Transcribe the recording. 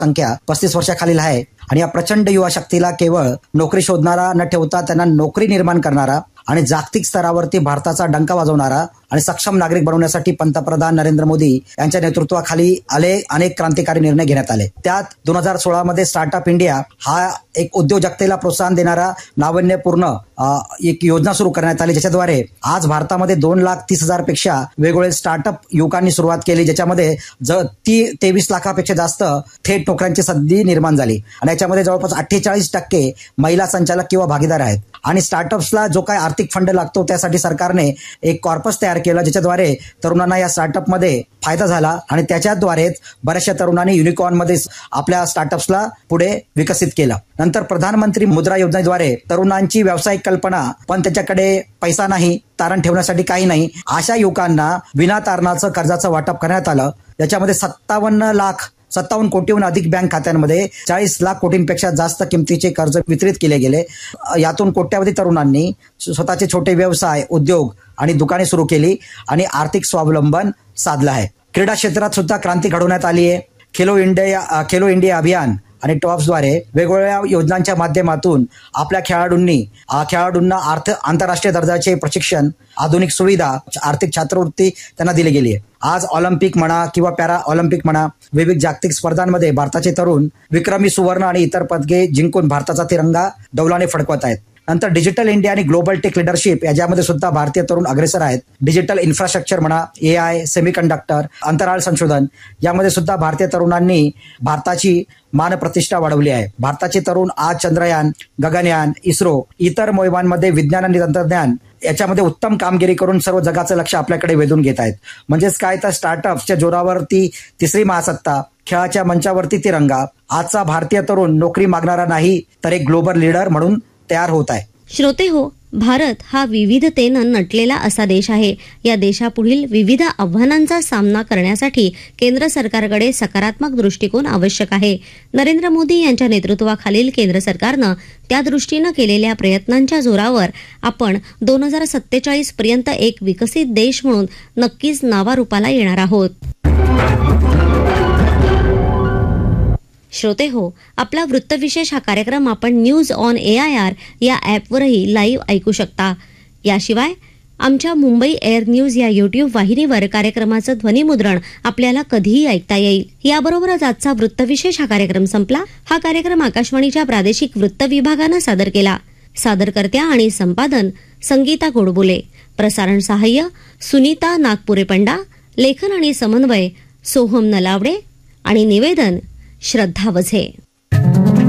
संख्या 35 वर्षाखालील आहे आणि या प्रचंड युवा शक्तीला केवळ नोकरी शोधणारा न ठेवता त्यांना नोकरी निर्माण करणारा आणि जागतिक स्तरावरती भारताचा डंका वाजवणारा आणि सक्षम नागरिक बनवण्यासाठी पंतप्रधान नरेंद्र मोदी यांच्या नेतृत्वाखाली अनेक क्रांतिकारी निर्णय घेण्यात आले. त्यात 2016 मध्ये स्टार्टअप इंडिया हा एक उद्योजकतेला प्रोत्साहन देणारा नाविन्यपूर्ण एक योजना सुरू करण्यात आली, ज्याच्याद्वारे आज भारतामध्ये 2,30,000 पेक्षा वेगवेगळे स्टार्टअप युवकांनी सुरुवात केली, ज्याच्यामध्ये 23 लाखापेक्षा जास्त थेट नोकऱ्यांची संधी निर्माण झाली आणि याच्यामध्ये जवळपास 48% महिला संचालक किंवा भागीदार आहेत. आणि स्टार्टअप्सला जो काही आर्थिक फंड लागतो त्यासाठी सरकारने एक कॉर्पस तयार केलं, ज्याच्याद्वारे तरुणांना या स्टार्टअपमध्ये फायदा झाला आणि त्याच्याद्वारेच बऱ्याचशा तरुणांनी युनिकॉर्नमध्ये आपल्या स्टार्टअप्सला पुढे विकसित केलं. नंतर प्रधानमंत्री मुद्रा योजनेद्वारे तरुणांची व्यावसायिक कल्पना पण त्याच्याकडे पैसा नाही, तारण ठेवण्यासाठी काही नाही, अशा युवकांना विनातारणाचं कर्जाचं वाटप करण्यात आलं. याच्यामध्ये 57 कोटीहून अधिक बँक खात्यांमध्ये 40 लाख कोटींपेक्षा जास्त किमतीचे कर्ज वितरित केले गेले. यातून कोट्यावधी तरुणांनी स्वतःचे छोटे व्यवसाय, उद्योग आणि दुकाने सुरू केली आणि आर्थिक स्वावलंबन साधलं आहे. क्रीडा क्षेत्रात सुद्धा क्रांती घडवण्यात आली आहे. खेलो इंडिया अभियान आणि टॉप्सद्वारे वेगवेगळ्या योजनांच्या माध्यमातून आपल्या खेळाडूंना आंतरराष्ट्रीय दर्जाचे प्रशिक्षण, आधुनिक सुविधा, आर्थिक छात्रवृत्ती त्यांना दिली गेली आहे. आज ऑलिम्पिक म्हणा किंवा पॅरा ऑलिम्पिक म्हणा, विविध जागतिक स्पर्धांमध्ये भारताचे तरुण विक्रमी सुवर्ण आणि इतर पदके जिंकून भारताचा तिरंगा डौलाने फडकवत आहेत. नंतर डिजिटल इंडिया आणि ग्लोबल टेक लिडरशिप याच्यामध्ये सुद्धा भारतीय तरुण अग्रेसर आहेत. डिजिटल इन्फ्रास्ट्रक्चर म्हणा, AI, सेमीकंडक्टर, अंतराळ संशोधन यामध्ये सुद्धा भारतीय तरुणांनी भारताची मान प्रतिष्ठा वाढवली आहे. भारताचे तरुण आज चंद्रयान, गगनयान, इस्रो इतर मोहिमांमध्ये विज्ञान आणि तंत्रज्ञान याच्यामध्ये उत्तम कामगिरी करून सर्व जगाचं लक्ष आपल्याकडे वेधून घेत आहेत. म्हणजेच काय, तर स्टार्टअप्सच्या जोरावरती तिसरी महासत्ता, खेळाच्या मंचावरती तिरंगा. आजचा भारतीय तरुण नोकरी मागणारा नाही तर एक ग्लोबल लीडर म्हणून तयार होत आहे. श्रोते हो, भारत हा विविधतेनं नटलेला असा देश आहे. या देशापुढील विविध आव्हानांचा सामना करण्यासाठी केंद्र सरकारकडे सकारात्मक दृष्टिकोन आवश्यक आहे. नरेंद्र मोदी यांच्या नेतृत्वाखालील केंद्र सरकारनं त्या दृष्टीनं केलेल्या प्रयत्नांच्या जोरावर आपण 2047 पर्यंत एक विकसित देश म्हणून नक्कीच नावारूपाला येणार आहोत. श्रोते हो, आपला वृत्तविशेष हा कार्यक्रम आपण न्यूज ऑन AIR या ॲपवरही लाईव्ह ऐकू शकता. याशिवाय आमच्या मुंबई एअर न्यूज या YouTube वाहिनीवर कार्यक्रमाचं ध्वनिमुद्रण आपल्याला कधीही ऐकता येईल. याबरोबरच आजचा वृत्तविशेष हा कार्यक्रम संपला. हा कार्यक्रम आकाशवाणीच्या प्रादेशिक वृत्त विभागानं सादर केला. सादरकर्त्या आणि संपादन संगीता गोडबोले, प्रसारण सहाय्य सुनीता नागपुरे पंडा, लेखन आणि समन्वय सोहम नलावडे आणि निवेदन श्रद्धा वझे.